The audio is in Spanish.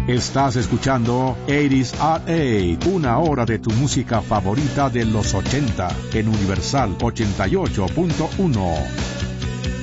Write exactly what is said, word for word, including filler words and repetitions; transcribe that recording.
Estás escuchando ochenta at eight, una hora de tu música favorita de los ochenta en Universal ochenta y ocho punto uno.